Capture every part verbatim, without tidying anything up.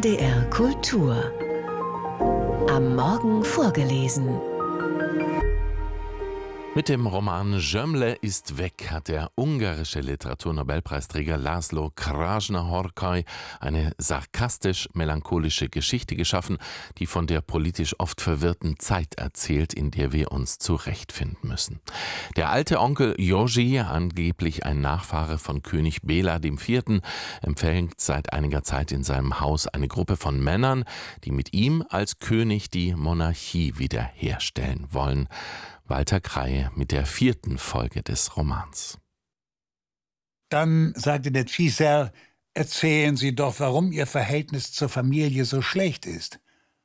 D R Kultur. Am Morgen vorgelesen. Mit dem Roman Gömle ist weg hat der ungarische Literaturnobelpreisträger László Krásna-Horkai eine sarkastisch-melancholische Geschichte geschaffen, die von der politisch oft verwirrten Zeit erzählt, in der wir uns zurechtfinden müssen. Der alte Onkel Józsi, angeblich ein Nachfahre von König Béla der Vierte., empfängt seit einiger Zeit in seinem Haus eine Gruppe von Männern, die mit ihm als König die Monarchie wiederherstellen wollen. Walter Kreie mit der vierten Folge des Romans. Dann sagte der Cesar, erzählen Sie doch, warum Ihr Verhältnis zur Familie so schlecht ist.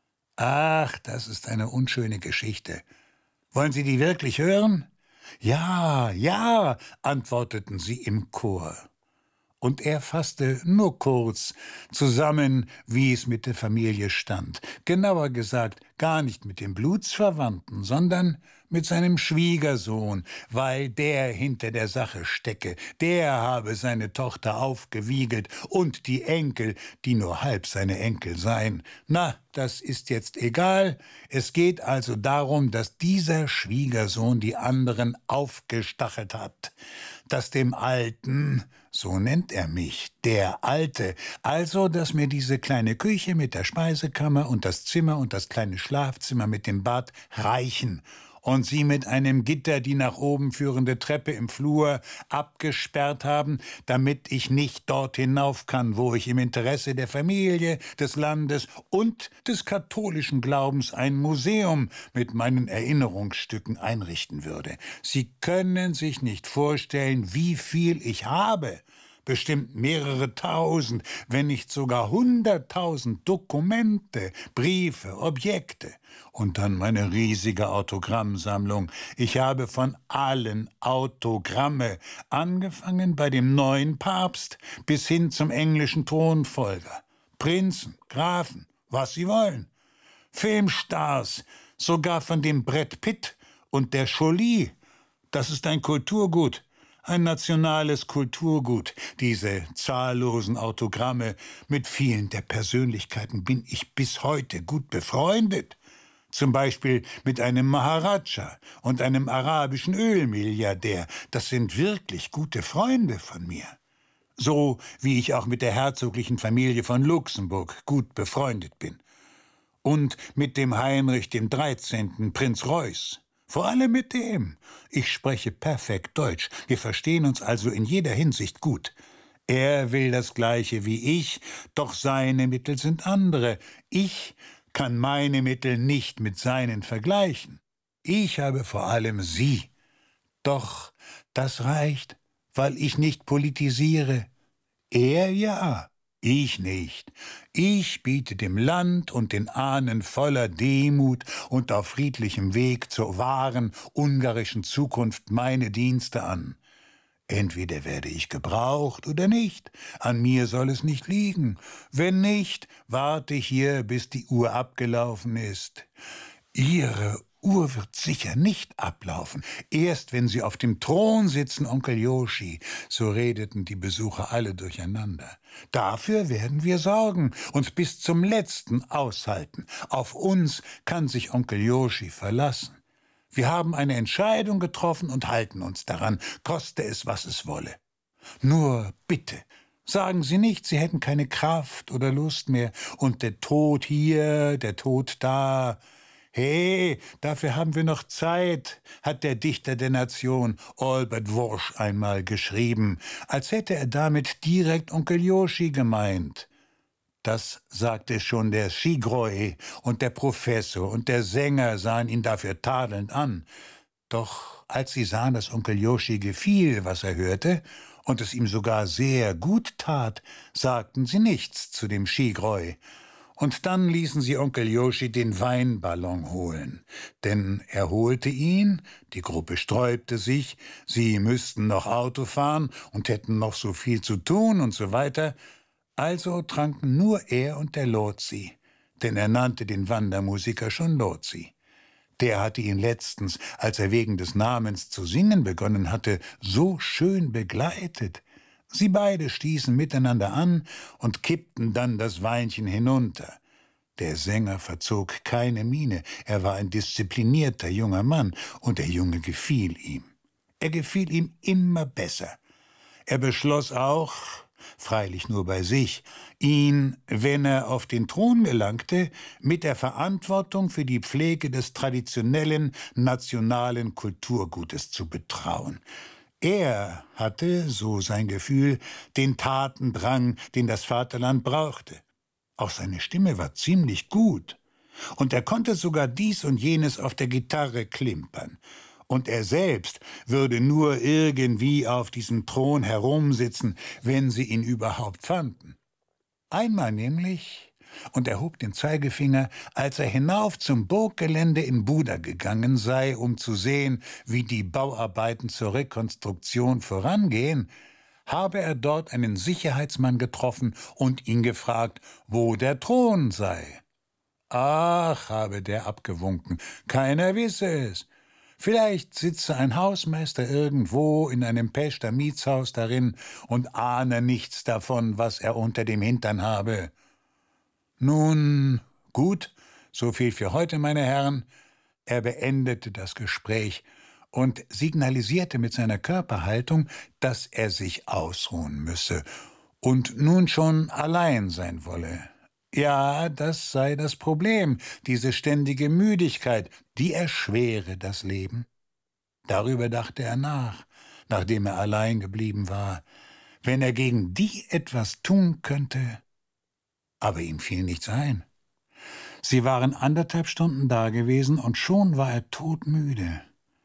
Ach, das ist eine unschöne Geschichte. Wollen Sie die wirklich hören? Ja, ja, antworteten sie im Chor. Und er fasste nur kurz zusammen, wie es mit der Familie stand. Genauer gesagt, gar nicht mit dem Blutsverwandten, sondern mit seinem Schwiegersohn, weil der hinter der Sache stecke. Der habe seine Tochter aufgewiegelt und die Enkel, die nur halb seine Enkel seien. Na, das ist jetzt egal. Es geht also darum, dass dieser Schwiegersohn die anderen aufgestachelt hat. Dass dem Alten, so nennt er mich, der Alte, also, dass mir diese kleine Küche mit der Speisekammer und das Zimmer und das kleine Schlafzimmer mit dem Bad reichen und sie mit einem Gitter die nach oben führende Treppe im Flur abgesperrt haben, damit ich nicht dort hinauf kann, wo ich im Interesse der Familie, des Landes und des katholischen Glaubens ein Museum mit meinen Erinnerungsstücken einrichten würde. Sie können sich nicht vorstellen, wie viel ich habe. Bestimmt mehrere tausend, wenn nicht sogar hunderttausend Dokumente, Briefe, Objekte. Und dann meine riesige Autogrammsammlung. Ich habe von allen Autogramme, angefangen bei dem neuen Papst bis hin zum englischen Thronfolger. Prinzen, Grafen, was sie wollen. Filmstars, sogar von dem Brett Pitt und der Jolie. Das ist ein Kulturgut. Ein nationales Kulturgut. Diese zahllosen Autogramme, mit vielen der Persönlichkeiten bin ich bis heute gut befreundet. Zum Beispiel mit einem Maharaja und einem arabischen Ölmilliardär. Das sind wirklich gute Freunde von mir. So wie ich auch mit der herzoglichen Familie von Luxemburg gut befreundet bin. Und mit dem Heinrich dem Dreizehnten Prinz Reuß. Vor allem mit dem. Ich spreche perfekt Deutsch. Wir verstehen uns also in jeder Hinsicht gut. Er will das Gleiche wie ich, doch seine Mittel sind andere. Ich kann meine Mittel nicht mit seinen vergleichen. Ich habe vor allem Sie. Doch das reicht, weil ich nicht politisiere. Er ja. Ich nicht. Ich biete dem Land und den Ahnen voller Demut und auf friedlichem Weg zur wahren ungarischen Zukunft meine Dienste an. Entweder werde ich gebraucht oder nicht. An mir soll es nicht liegen. Wenn nicht, warte ich hier, bis die Uhr abgelaufen ist. Ihre Uhr wird sicher nicht ablaufen. Erst wenn Sie auf dem Thron sitzen, Onkel Józsi, so redeten die Besucher alle durcheinander. Dafür werden wir sorgen, uns bis zum Letzten aushalten. Auf uns kann sich Onkel Józsi verlassen. Wir haben eine Entscheidung getroffen und halten uns daran, koste es, was es wolle. Nur bitte, sagen Sie nicht, Sie hätten keine Kraft oder Lust mehr und der Tod hier, der Tod da. Hey, dafür haben wir noch Zeit, hat der Dichter der Nation Albert Worsch einmal geschrieben, als hätte er damit direkt Onkel Józsi gemeint. Das sagte schon der Sigroj und der Professor und der Sänger sahen ihn dafür tadelnd an. Doch als sie sahen, dass Onkel Józsi gefiel, was er hörte, und es ihm sogar sehr gut tat, sagten sie nichts zu dem Sigroj. Und dann ließen sie Onkel Józsi den Weinballon holen. Denn er holte ihn, die Gruppe sträubte sich, sie müssten noch Auto fahren und hätten noch so viel zu tun und so weiter. Also tranken nur er und der Lotzi, denn er nannte den Wandermusiker schon Lotzi. Der hatte ihn letztens, als er wegen des Namens zu singen begonnen hatte, so schön begleitet. Sie beide stießen miteinander an und kippten dann das Weinchen hinunter. Der Sänger verzog keine Miene, er war ein disziplinierter junger Mann, und der Junge gefiel ihm. Er gefiel ihm immer besser. Er beschloss auch, freilich nur bei sich, ihn, wenn er auf den Thron gelangte, mit der Verantwortung für die Pflege des traditionellen nationalen Kulturgutes zu betrauen. Er hatte, so sein Gefühl, den Tatendrang, den das Vaterland brauchte. Auch seine Stimme war ziemlich gut. Und er konnte sogar dies und jenes auf der Gitarre klimpern. Und er selbst würde nur irgendwie auf diesem Thron herumsitzen, wenn sie ihn überhaupt fanden. Einmal nämlich, und er hob den Zeigefinger, als er hinauf zum Burggelände in Buda gegangen sei, um zu sehen, wie die Bauarbeiten zur Rekonstruktion vorangehen, habe er dort einen Sicherheitsmann getroffen und ihn gefragt, wo der Thron sei. Ach, habe der abgewunken, keiner wisse es. Vielleicht sitze ein Hausmeister irgendwo in einem Pester Mietshaus darin und ahne nichts davon, was er unter dem Hintern habe. Nun, gut, so viel für heute, meine Herren. Er beendete das Gespräch und signalisierte mit seiner Körperhaltung, dass er sich ausruhen müsse und nun schon allein sein wolle. Ja, das sei das Problem, diese ständige Müdigkeit, die erschwere das Leben. Darüber dachte er nach, nachdem er allein geblieben war, wenn er gegen die etwas tun könnte. Aber ihm fiel nichts ein. Sie waren anderthalb Stunden dagewesen und schon war er todmüde.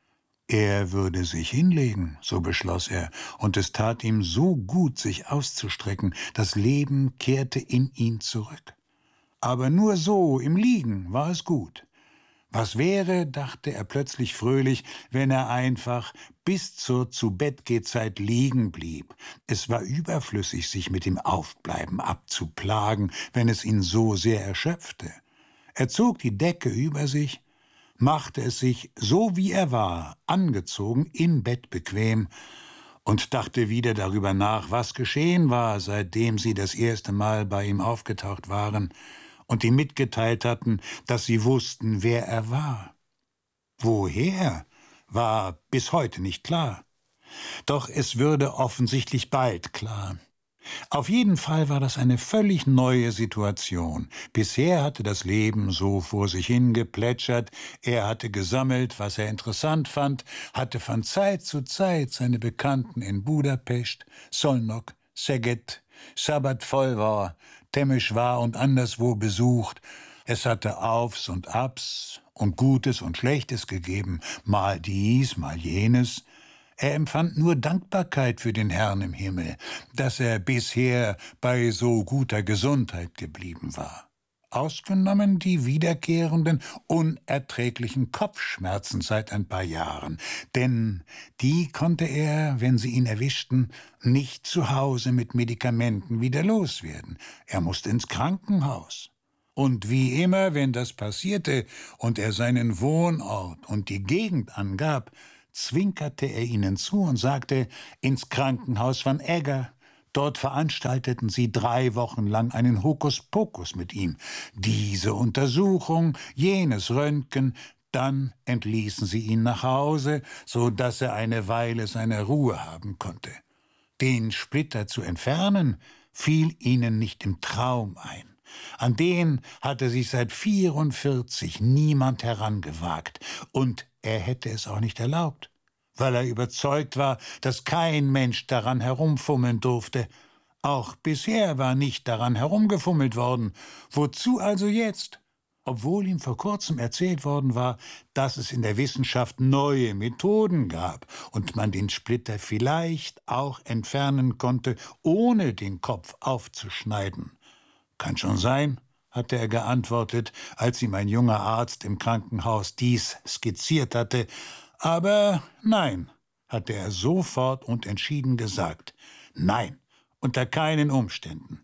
Er würde sich hinlegen, so beschloss er, und es tat ihm so gut, sich auszustrecken. Das Leben kehrte in ihn zurück. Aber nur so, im Liegen, war es gut. Was wäre, dachte er plötzlich fröhlich, wenn er einfach bis zur Zu-Bett-Geh-Zeit liegen blieb. Es war überflüssig, sich mit dem Aufbleiben abzuplagen, wenn es ihn so sehr erschöpfte. Er zog die Decke über sich, machte es sich, so wie er war, angezogen, im Bett bequem und dachte wieder darüber nach, was geschehen war, seitdem sie das erste Mal bei ihm aufgetaucht waren und ihm mitgeteilt hatten, dass sie wussten, wer er war. Woher, war bis heute nicht klar. Doch es würde offensichtlich bald klar. Auf jeden Fall war das eine völlig neue Situation. Bisher hatte das Leben so vor sich hingeplätschert, er hatte gesammelt, was er interessant fand, hatte von Zeit zu Zeit seine Bekannten in Budapest, Szolnok, Szeged, Szabadfölvar, Temeswar und anderswo besucht. Es hatte Aufs und Abs und Gutes und Schlechtes gegeben, mal dies, mal jenes. Er empfand nur Dankbarkeit für den Herrn im Himmel, dass er bisher bei so guter Gesundheit geblieben war. Ausgenommen die wiederkehrenden, unerträglichen Kopfschmerzen seit ein paar Jahren, denn die konnte er, wenn sie ihn erwischten, nicht zu Hause mit Medikamenten wieder loswerden. Er musste ins Krankenhaus. Und wie immer, wenn das passierte und er seinen Wohnort und die Gegend angab, zwinkerte er ihnen zu und sagte, ins Krankenhaus von Egger. Dort veranstalteten sie drei Wochen lang einen Hokuspokus mit ihm. Diese Untersuchung, jenes Röntgen, dann entließen sie ihn nach Hause, so dass er eine Weile seine Ruhe haben konnte. Den Splitter zu entfernen, fiel ihnen nicht im Traum ein. An den hatte sich seit vierundvierzig niemand herangewagt, und er hätte es auch nicht erlaubt, weil er überzeugt war, dass kein Mensch daran herumfummeln durfte. Auch bisher war nicht daran herumgefummelt worden. Wozu also jetzt? Obwohl ihm vor kurzem erzählt worden war, dass es in der Wissenschaft neue Methoden gab und man den Splitter vielleicht auch entfernen konnte, ohne den Kopf aufzuschneiden. Kann schon sein, hatte er geantwortet, als ihm ein junger Arzt im Krankenhaus dies skizziert hatte. Aber nein, hatte er sofort und entschieden gesagt. Nein, unter keinen Umständen.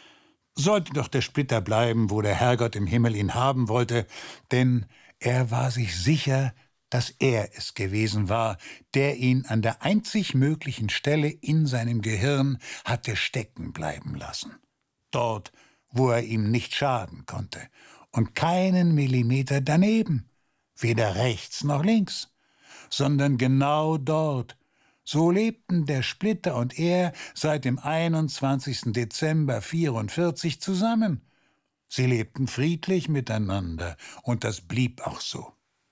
Sollte doch der Splitter bleiben, wo der Herrgott im Himmel ihn haben wollte, denn er war sich sicher, dass er es gewesen war, der ihn an der einzig möglichen Stelle in seinem Gehirn hatte stecken bleiben lassen. Dort, wo er ihm nicht schaden konnte, und keinen Millimeter daneben, weder rechts noch links, sondern genau dort. So lebten der Splitter und er seit dem einundzwanzigsten Dezember vierundvierzig zusammen. Sie lebten friedlich miteinander, und das blieb auch so.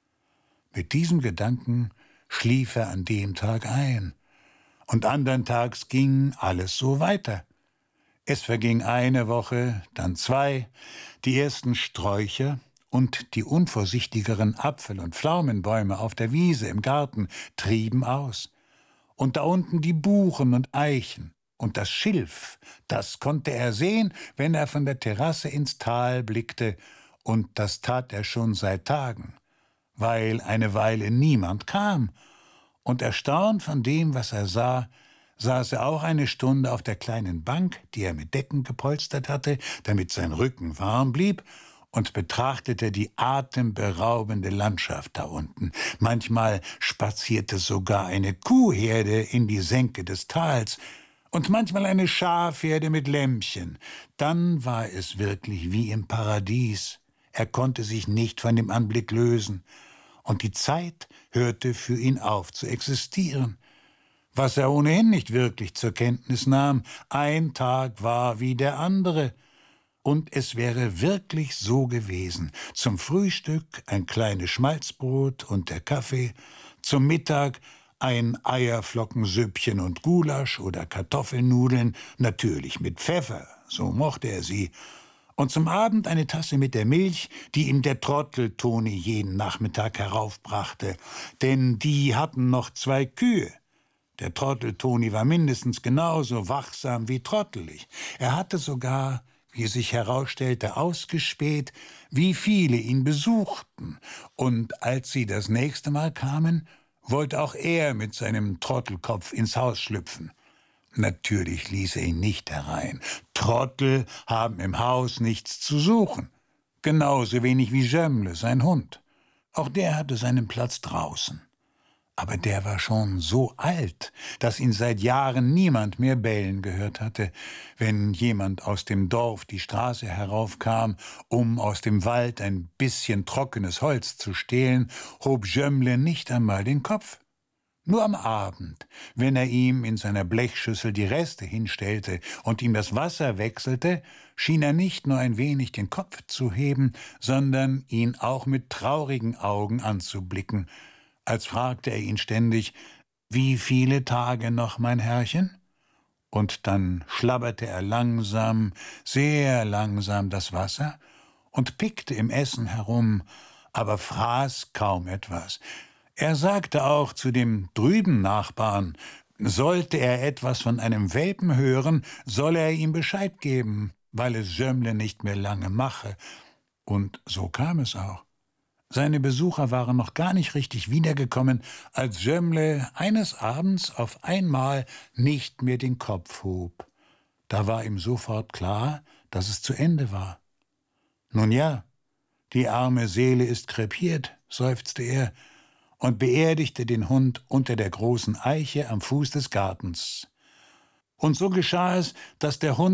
Mit diesem Gedanken schlief er an dem Tag ein, und andern Tags ging alles so weiter. Es verging eine Woche, dann zwei, die ersten Sträucher und die unvorsichtigeren Apfel- und Pflaumenbäume auf der Wiese im Garten trieben aus. Und da unten die Buchen und Eichen und das Schilf, das konnte er sehen, wenn er von der Terrasse ins Tal blickte, und das tat er schon seit Tagen, weil eine Weile niemand kam, und erstaunt von dem, was er sah, saß er auch eine Stunde auf der kleinen Bank, die er mit Decken gepolstert hatte, damit sein Rücken warm blieb, und betrachtete die atemberaubende Landschaft da unten. Manchmal spazierte sogar eine Kuhherde in die Senke des Tals und manchmal eine Schafherde mit Lämmchen. Dann war es wirklich wie im Paradies. Er konnte sich nicht von dem Anblick lösen, und die Zeit hörte für ihn auf zu existieren. Was er ohnehin nicht wirklich zur Kenntnis nahm, ein Tag war wie der andere. Und es wäre wirklich so gewesen. Zum Frühstück ein kleines Schmalzbrot und der Kaffee, zum Mittag ein Eierflockensüppchen und Gulasch oder Kartoffelnudeln, natürlich mit Pfeffer, so mochte er sie, und zum Abend eine Tasse mit der Milch, die ihm der Trottel Toni jeden Nachmittag heraufbrachte, denn die hatten noch zwei Kühe. Der Trottel Toni war mindestens genauso wachsam wie trottelig. Er hatte sogar, wie sich herausstellte, ausgespäht, wie viele ihn besuchten, und als sie das nächste Mal kamen, wollte auch er mit seinem Trottelkopf ins Haus schlüpfen. Natürlich ließ er ihn nicht herein. Trottel haben im Haus nichts zu suchen, genauso wenig wie Jömmle, sein Hund. Auch der hatte seinen Platz draußen. Aber der war schon so alt, dass ihn seit Jahren niemand mehr bellen gehört hatte. Wenn jemand aus dem Dorf die Straße heraufkam, um aus dem Wald ein bisschen trockenes Holz zu stehlen, hob Jömmle nicht einmal den Kopf. Nur am Abend, wenn er ihm in seiner Blechschüssel die Reste hinstellte und ihm das Wasser wechselte, schien er nicht nur ein wenig den Kopf zu heben, sondern ihn auch mit traurigen Augen anzublicken, als fragte er ihn ständig: »Wie viele Tage noch, mein Herrchen?« Und dann schlabberte er langsam, sehr langsam das Wasser und pickte im Essen herum, aber fraß kaum etwas. Er sagte auch zu dem drüben Nachbarn, sollte er etwas von einem Welpen hören, solle er ihm Bescheid geben, weil es Jömmle nicht mehr lange mache. Und so kam es auch. Seine Besucher waren noch gar nicht richtig wiedergekommen, als Jömmle eines Abends auf einmal nicht mehr den Kopf hob. Da war ihm sofort klar, dass es zu Ende war. »Nun ja, die arme Seele ist krepiert«, seufzte er und beerdigte den Hund unter der großen Eiche am Fuß des Gartens. Und so geschah es, dass der Hund